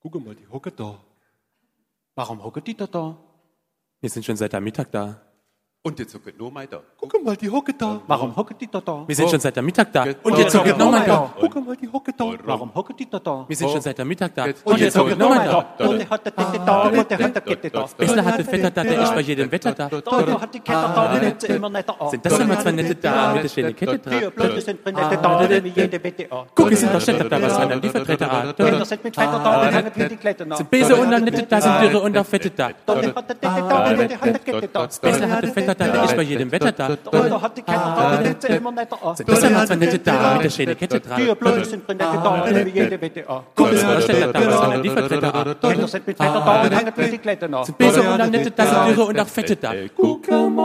Guck mal, die hocken da. Warum hocken die da? Wir sind schon seit der Mittag da. Und jetzt hocken noch mal da. Guck mal, die hocken da. Warum hocken die da? Wir sind schon seit der Mittag da. Und jetzt hocken nochmal da. Guck mal, die hocken da. Warum hocken die da? Wir sind schon seit der Mittag da. Und jetzt hocken nochmal da. Und der hat da. Und der hat da. Bissler hat das Wetter da, der ist bei jedem Wetter da. Da hat die Kette da, die nimmt sie immer nicht an. Sind das immer zwei nette da mit der schönen Kette Die dran? Blöde sind mit nette da, wie jede Wette an. Guck, wir sind doch Städter da, was haben die Vertreter an? Kinder sind mit Fetter da, die haben die Kletten an. Sind Bese und dann nette da, sind Dürre und auch Fette da. Da hat die Kette da. Bissler hat das Wetter da, der ist bei jedem Wetter da. Und da hat die Kette da, die nimmt sie immer nicht an. Sind das immer zwei nette da mit der schönen Kette Die dran? Blöde sind mit nette da, wie jede Wette an. Guck, wir sind doch Städter da, was haben die Vertreter an? Kinder sind mit Fetter da, die haben die Kletten an. Bese und dann nette da, sind Dürre und auch Fette da. Guck mal.